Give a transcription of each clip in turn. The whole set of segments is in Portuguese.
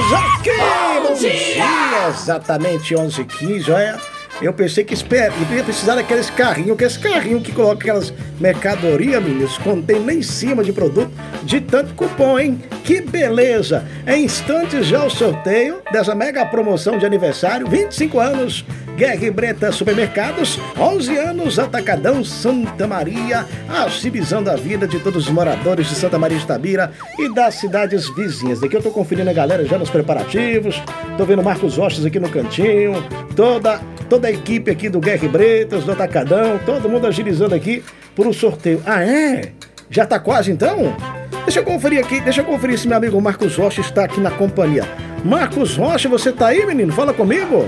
aqui! Bom dia! Exatamente 11h15, olha. Eu pensei que ia precisar daqueles carrinhos, que coloca aquelas mercadorias, meninos, contém lá em cima de produto, de tanto cupom, hein? Que beleza! Em instantes já o sorteio dessa mega promoção de aniversário, 25 anos, Guerra e Breta Supermercados, 11 anos, Atacadão Santa Maria, agilizando a vida de todos os moradores de Santa Maria de Itabira e das cidades vizinhas. Daqui eu tô conferindo a galera já nos preparativos, tô vendo o Marcos Rochas aqui no cantinho, toda a equipe aqui do Guerra e Bretas, do Atacadão, todo mundo agilizando aqui por um sorteio. Ah, é? Já tá quase então? Deixa eu conferir se meu amigo Marcos Rocha está aqui na companhia. Marcos Rocha, você tá aí, menino? Fala comigo.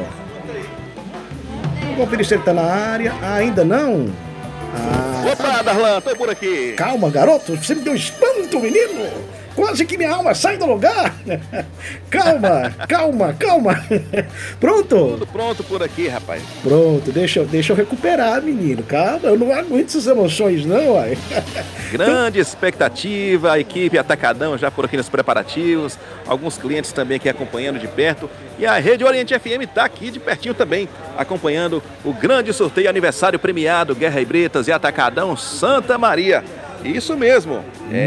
Vou conferir se ele tá na área. Ainda não? Opa, Darlan, tô por aqui. Calma, garoto, você me deu espanto, menino. Quase que minha alma sai do lugar. Calma. Pronto? Tudo pronto por aqui, rapaz. Pronto, deixa eu recuperar, menino. Calma, eu não aguento essas emoções, não, uai. Grande expectativa, a equipe Atacadão já por aqui nos preparativos, alguns clientes também aqui acompanhando de perto. E a Rede Oriente FM tá aqui de pertinho também, acompanhando o grande sorteio aniversário premiado Guerra e Bretas e Atacadão Santa Maria. Isso mesmo,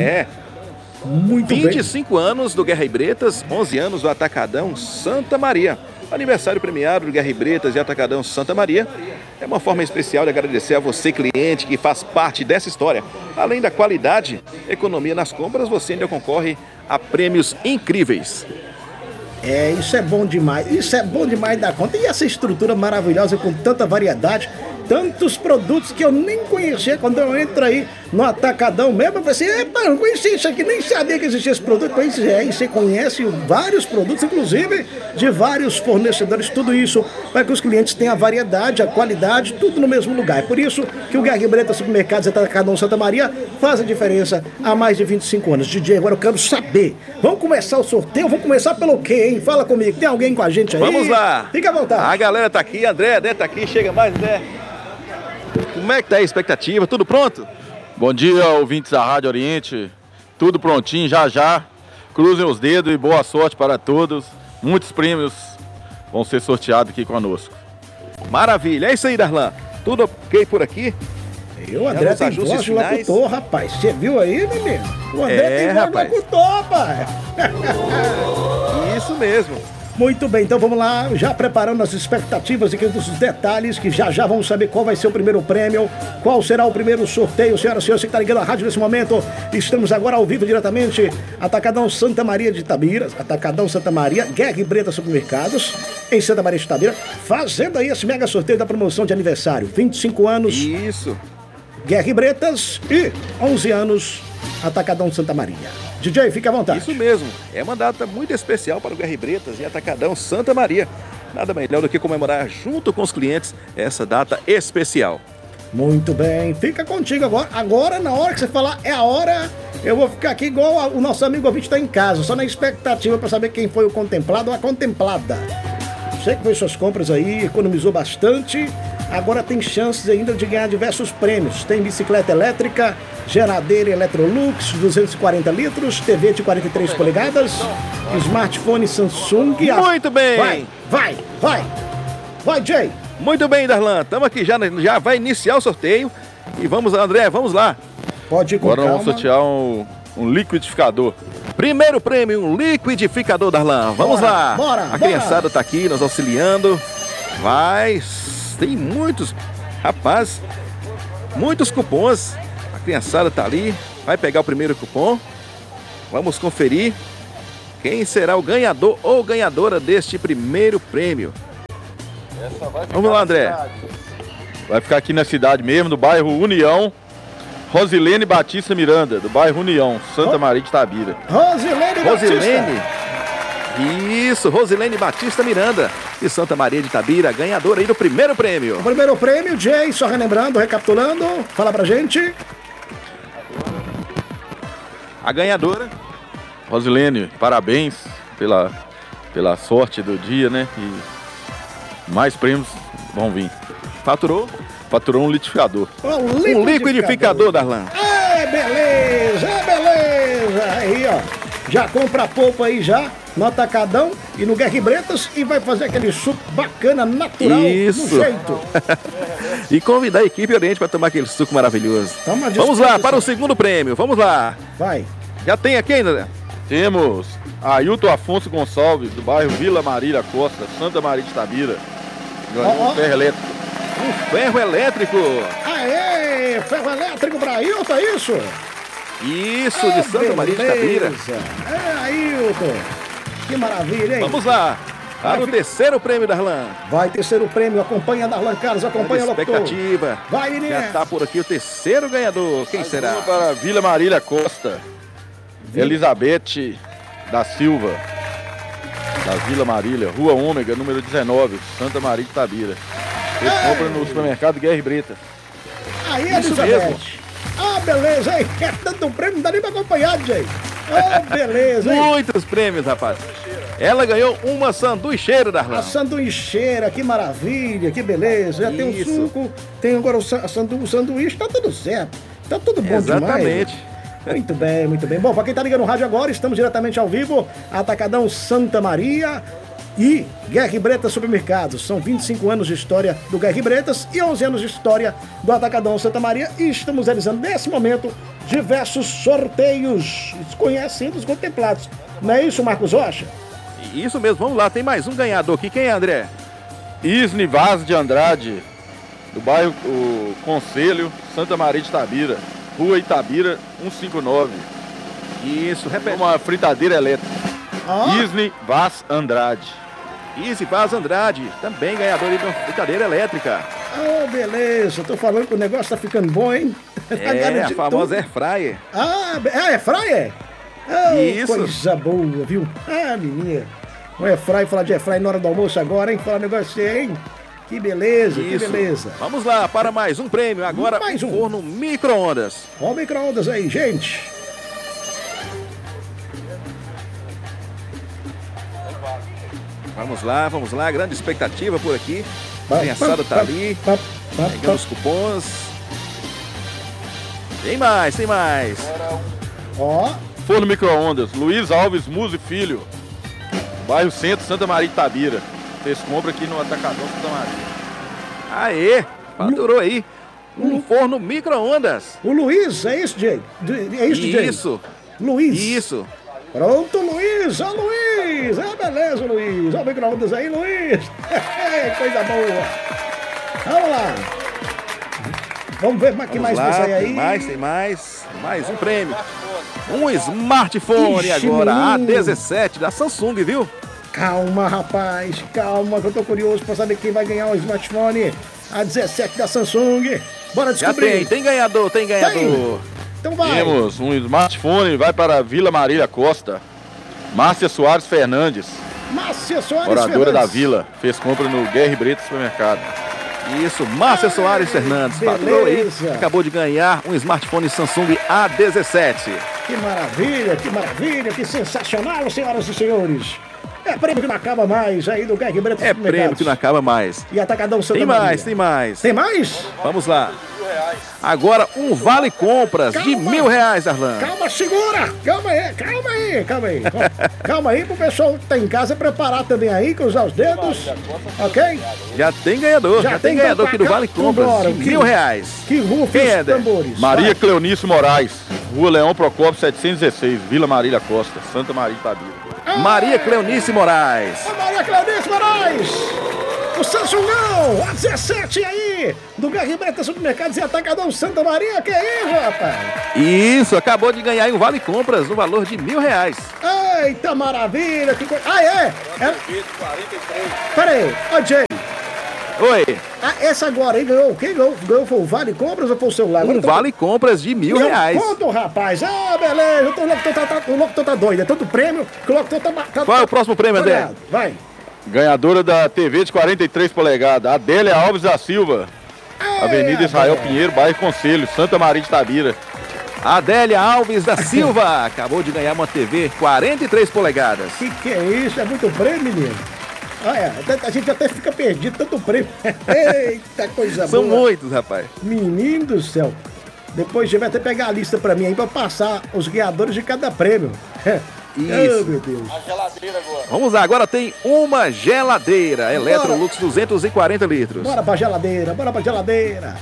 Muito 25 anos do Guerra e Bretas, 11 anos do Atacadão Santa Maria. Aniversário premiado do Guerra e Bretas e Atacadão Santa Maria é uma forma especial de agradecer a você, cliente, que faz parte dessa história. Além da qualidade, economia nas compras, você ainda concorre a prêmios incríveis. Isso é bom demais da conta. E essa estrutura maravilhosa com tanta variedade, tantos produtos que eu nem conhecia. Quando eu entro aí no Atacadão mesmo, eu pensei, eu não conhecia isso aqui, nem sabia que existia esse produto. Pois é, e você conhece vários produtos, inclusive de vários fornecedores, tudo isso para que os clientes tenham a variedade, a qualidade, tudo no mesmo lugar. É por isso que o Guerra e Breta Supermercados e Atacadão Santa Maria faz a diferença há mais de 25 anos. DJ, agora eu quero saber, vamos começar o sorteio? Vamos começar pelo quê, hein? Fala comigo, tem alguém com a gente aí? Vamos lá! Fica à vontade. A galera tá aqui, André tá aqui, chega mais, André. Como é que tá a expectativa? Tudo pronto? Bom dia, ouvintes da Rádio Oriente. Tudo prontinho, já. Cruzem os dedos e boa sorte para todos. Muitos prêmios vão ser sorteados aqui conosco. Maravilha, é isso aí, Darlan. Tudo ok por aqui? O André tem voz de locutor, rapaz. Você viu aí, menino? O André tem voz de locutor, pai. Isso mesmo. Muito bem, então vamos lá, já preparando as expectativas e os detalhes, que já vamos saber qual vai ser o primeiro prêmio, qual será o primeiro sorteio. Senhoras e senhores, você que está ligando a rádio nesse momento, estamos agora ao vivo diretamente, Atacadão Santa Maria de Itabira, Atacadão Santa Maria, Guerra e Breta Supermercados, em Santa Maria de Itabira, fazendo aí esse mega sorteio da promoção de aniversário, 25 anos. Isso. Guerra e Bretas e 11 anos, Atacadão Santa Maria. DJ, fica à vontade. Isso mesmo, é uma data muito especial para o Guerra e Bretas e Atacadão Santa Maria. Nada melhor do que comemorar junto com os clientes essa data especial. Muito bem, fica contigo agora. Agora, na hora que você falar, é a hora, eu vou ficar aqui igual o nosso amigo ouvinte está em casa, só na expectativa para saber quem foi o contemplado ou a contemplada. Você que fez suas compras aí, economizou bastante, agora tem chances ainda de ganhar diversos prêmios. Tem bicicleta elétrica, geladeira Electrolux, 240 litros, TV de 43 polegadas, smartphone Samsung. Muito bem! Vai, Jay! Muito bem, Darlan, estamos aqui, já vai iniciar o sorteio. E vamos lá, André, vamos lá. Pode ir com Agora calma. vamos sortear um liquidificador. Primeiro prêmio, um liquidificador, Darlan. Vamos lá. A criançada tá aqui nos auxiliando. Tem muitos, rapaz, muitos cupons. A criançada tá ali, vai pegar o primeiro cupom. Vamos conferir quem será o ganhador ou ganhadora deste primeiro prêmio. Vamos lá, André. Vai ficar aqui na cidade mesmo, do bairro União. Rosilene Batista Miranda, do bairro União, Santa Maria de Itabira. Rosilene! Isso, Rosilene Batista Miranda, de Santa Maria de Itabira, ganhadora aí do primeiro prêmio. O primeiro prêmio, Jay, só relembrando, recapitulando, fala pra gente. A ganhadora. Rosilene, parabéns pela sorte do dia, né? E mais prêmios vão vir. Faturou um liquidificador. Um liquidificador, Darlan. Beleza! Aí, ó. Já compra a polpa aí já, no Atacadão e no Guerra e Bretas e vai fazer aquele suco bacana, natural, Isso. do jeito. E convidar a equipe Oriente para tomar aquele suco maravilhoso. Vamos lá, para o segundo prêmio, vamos lá. Vai. Já tem aqui ainda, né? Temos Ailton Afonso Gonçalves, do bairro Vila Marília Costa, Santa Maria de Itabira. Ganhou um ferro elétrico. Um ferro elétrico. Aê, ferro elétrico pra Ailton, é isso? Isso, de Santa Maria de Itabira. É, Ailton. Que maravilha, hein? Vamos lá. Para o terceiro prêmio, Darlan. Vai, terceiro prêmio. Acompanha Darlan Carlos, acompanha o locutor. Expectativa. Vai, menino. Já está por aqui o terceiro ganhador. Quem será? Para Vila Marília Costa. Elizabeth da Silva. Da Vila Marília, Rua Ômega, número 19, Santa Maria de Itabira. Ele compra no supermercado Guerra e Bretas. Aí, Isso Elizabeth. mesmo. Ah, beleza, hein? É tanto prêmio, não dá nem pra acompanhar, gente. Ah, beleza, hein? Muitos prêmios, rapaz. Ela ganhou uma sanduicheira, Darlan. A sanduicheira, que maravilha, que beleza. Já tem o suco, tem agora o sanduíche, tá tudo certo. Tá tudo bom Exatamente. demais. Muito bem, muito bem. Bom, pra quem tá ligando no rádio agora, estamos diretamente ao vivo, Atacadão Santa Maria e Guerra e Bretas Supermercados. São 25 anos de história do Guerra e Bretas e 11 anos de história do Atacadão Santa Maria. E estamos realizando, nesse momento, diversos sorteios desconhecidos, contemplados. Não é isso, Marcos Rocha? Isso mesmo, vamos lá, tem mais um ganhador aqui. Quem é, André? Isne Vaz de Andrade, do bairro Conselho, Santa Maria de Itabira, Rua Itabira, 159. Isso, repete. Uma fritadeira elétrica. Isne Vaz Andrade. Isne Vaz Andrade, também ganhador de uma fritadeira elétrica. Oh, beleza, tô falando que o negócio tá ficando bom, hein? É, a famosa Air Fryer. Ah, é Fryer? Oh, Isso. Coisa boa, viu? Ah, menina. O Air Fryer, falar de Air Fryer na hora do almoço agora, hein? Falar um negócio aí, hein? Que beleza, Isso. que beleza. Vamos lá, para mais um prêmio. Agora, Mais um. forno micro-ondas. Ó o micro-ondas aí, gente. Vamos lá. Grande expectativa por aqui. A criançada tá ali, pegando os cupons. Tem mais. Ó. Forno micro-ondas, Luiz Alves Muzi Filho, bairro Centro, Santa Maria de Itabira. Fez compra aqui no Atacadão Santa Maria. Aê, faturou aí. Um forno micro-ondas. O Luiz, é isso, Jay? É isso, Jay? Isso. Luiz. Isso. Pronto, Luiz. Ó, Luiz. É, beleza, Luiz. Ó o micro-ondas aí, Luiz. Coisa boa. Vamos lá. Vamos ver o que mais vai sair aí. Tem mais. Mais um prêmio. Um smartphone. Ixi, agora, menino. A17 da Samsung, viu? Calma, rapaz, calma, que eu tô curioso pra saber quem vai ganhar o smartphone A17 da Samsung. Bora Já descobrir. tem ganhador. Então vai. Temos um smartphone, vai para Vila Marília Costa. Márcia Soares Fernandes, Márcia Soares moradora da Fernandes. Vila, fez compra no Guerra e Bretas Supermercado. Isso, Márcia Soares Fernandes. Faturou aí. beleza. Acabou de ganhar um smartphone Samsung A17. Que maravilha, que sensacional, senhoras e senhores. É prêmio que não acaba mais aí do Guerra e Bretas É Supermercados. prêmio que não acaba mais. E Atacadão Santa Tem Maria. mais. Tem mais? Vamos lá. Agora um vale compras de Calma. R$1.000, Arlan. Calma, segura! Calma aí. Calma aí pro pessoal que tá em casa preparar também aí, cruzar os dedos. Ok? Já tem ganhador. Já tem ganhador aqui do Vale Compras Vambora, de R$1.000. Que rufem Quem é, os Dé? tambores. Maria Vai. Cleonice Moraes, Rua Leão Procópio 716, Vila Marília Costa, Santa Maria de Itabira. Maria Cleonice Moraes. Ô, Maria Cleonice Moraes! O Samsungão, a 17 aí, do Guerra e Bretas Supermercados e Atacadão Santa Maria, que é isso, rapaz? Isso, acabou de ganhar aí um Vale Compras no valor de R$1.000. Eita maravilha, que coisa. Ah, é? Peraí, ô Jay, Oi, essa agora aí ganhou o quê? Ganhou foi o Vale Compras ou foi o celular? Agora um eu tô- Vale Compras de R$1.000. Quanto, rapaz? Ah, beleza, o locutor tá doido, é tanto prêmio que o locutor tá... Qual é o próximo prêmio, André? Olhado. Vai. Ganhadora da TV de 43 polegadas, Adélia Alves da Silva, Avenida Israel Pinheiro, bairro Conselho, Santa Maria de Itabira. Adélia Alves da Silva acabou de ganhar uma TV 43 polegadas. Que é isso? É muito prêmio, menino? Olha, a gente até fica perdido, tanto prêmio. Eita, coisa São boa. muitos, rapaz. Menino do céu. Depois você vai até pegar a lista pra mim aí pra passar os ganhadores de cada prêmio. Isso. Oh, meu Deus. A geladeira agora. Vamos lá, agora tem uma geladeira Electrolux 240 litros. Bora pra geladeira, bora pra geladeira.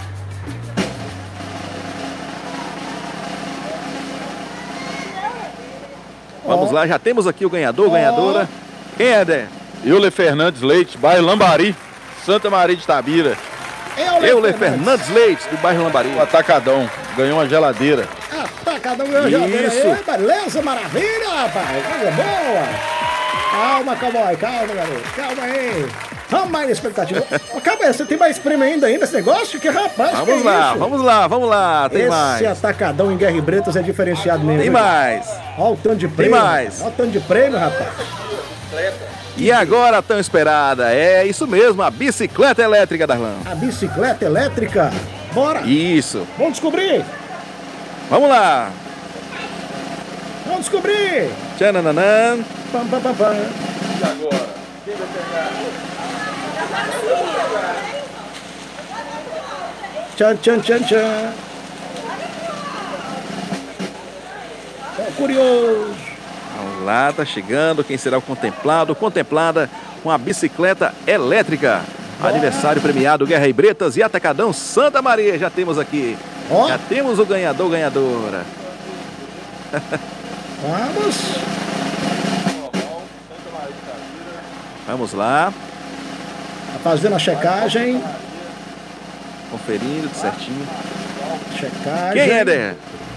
Vamos lá, já temos aqui o ganhador, ganhadora. Quem é, Dé? Euler Fernandes Leite, bairro Lambari, Santa Maria de Itabira. Euler Fernandes Leite, do bairro Lambari. O Atacadão ganhou uma geladeira. Atacadão ganhou uma geladeira. Isso. Ei, beleza, maravilha, rapaz. Coisa boa. Calma, cowboy, calma, garoto. Calma aí. Vamos mais na expectativa. Calma aí, você tem mais prêmio ainda esse negócio? Que rapaz, Vamos que lá, isso? vamos lá, tem mais. Esse Atacadão em Guerra e Bretas é diferenciado mesmo. Tem hein? mais. Olha o tanto de prêmio. mais. Olha o tanto de prêmio, rapaz. E agora, tão esperada, é isso mesmo, a bicicleta elétrica, Darlan. A bicicleta elétrica. Bora. Isso. Vamos descobrir. Vamos lá. Vamos descobrir. Tchananã. Pam, pam, pam, pam. E agora? Quem vai pegar? Tchan, tchan, tchan, tchan. É curioso. Vamos lá, tá chegando. Quem será o contemplado? Contemplada com a bicicleta elétrica. Aniversário premiado Guerra e Bretas e Atacadão Santa Maria. Já temos aqui. Ó. Já temos o ganhador, ganhadora. Vamos. Vamos lá. Tá fazendo a checagem. Conferindo certinho. Checagem. Quem é, Dé?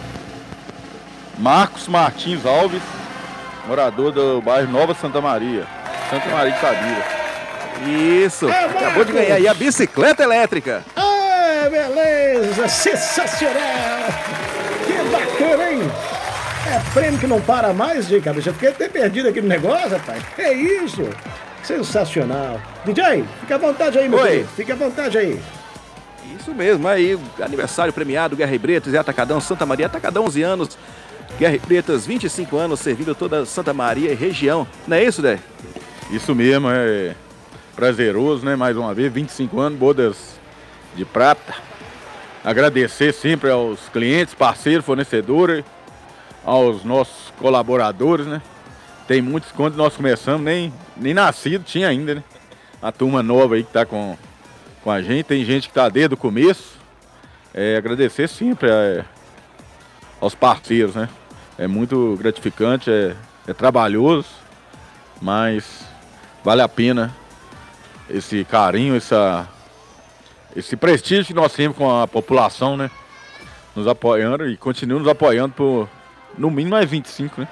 Marcos Martins Alves, morador do bairro Nova Santa Maria, Santa Maria de Itabira. Isso. É, Acabou de Marcos. ganhar aí a bicicleta elétrica. Ah, beleza. Sensacional. Que bacana, hein? É prêmio que não para mais, de cabeça. Eu fiquei até perdido aqui no negócio, rapaz. É isso. Sensacional. DJ, fica à vontade aí, meu Oi. querido. Fica à vontade aí. Isso mesmo, aí, aniversário premiado Guerra e Bretas e Atacadão Santa Maria. Atacadão 11 anos, Guerra e Bretas 25 anos, servindo toda Santa Maria e região. Não é isso, Dé? Isso mesmo, é prazeroso, né? Mais uma vez, 25 anos, bodas de prata. Agradecer sempre aos clientes, parceiros, fornecedores, aos nossos colaboradores, né? Tem muitos, quando nós começamos, nem nascido tinha ainda, né? A turma nova aí que tá com a gente, tem gente que tá desde o começo. Agradecer sempre aos parceiros, né? É muito gratificante, é trabalhoso, mas vale a pena esse carinho, esse prestígio que nós temos com a população, né? Nos apoiando e continuam nos apoiando por no mínimo mais 25, né?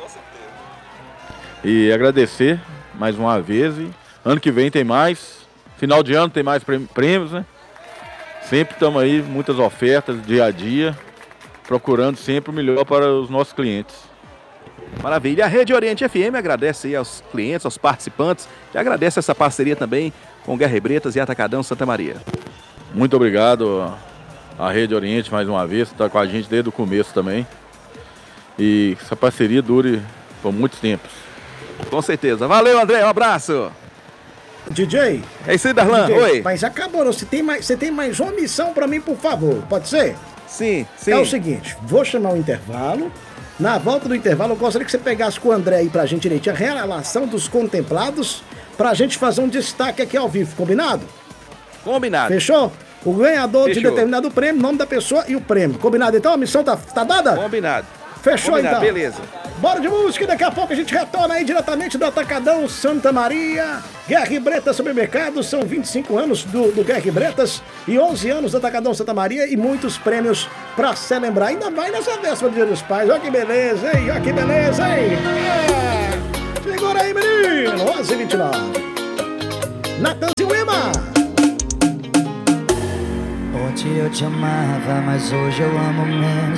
E agradecer mais uma vez. E ano que vem tem mais. Final de ano tem mais prêmios, né? Sempre estamos aí, muitas ofertas, dia a dia, procurando sempre o melhor para os nossos clientes. Maravilha. A Rede Oriente FM agradece aí aos clientes, aos participantes, e agradece essa parceria também com Guerra e Bretas e Atacadão Santa Maria. Muito obrigado à Rede Oriente mais uma vez, está com a gente desde o começo também. E essa parceria dure por muitos tempos. Com certeza. Valeu, André. Um abraço. DJ. É isso aí, Darlan. DJ, Oi. mas acabou, não? Você tem mais uma missão pra mim, por favor. Pode ser? Sim, sim. É o seguinte, vou chamar o intervalo. Na volta do intervalo, eu gostaria que você pegasse com o André aí pra gente direitinho a relação dos contemplados, pra gente fazer um destaque aqui ao vivo, combinado? Combinado. Fechou? O ganhador de Fechou. determinado prêmio, nome da pessoa e o prêmio. Combinado? Então a missão tá dada? Combinado. Fechou. Combinado, então. beleza. Bora de música e daqui a pouco a gente retorna aí diretamente do Atacadão Santa Maria. Guerra e Bretas Supermercados, são 25 anos do Guerra e Bretas e 11 anos do Atacadão Santa Maria e muitos prêmios pra celebrar. Ainda vai nessa véspera do Dia dos Pais. Olha que beleza, hein? Olha que beleza, hein? Segura aí, menino. 11h29. Natanzinho Lima. Ontem eu te amava, mas hoje eu amo menos.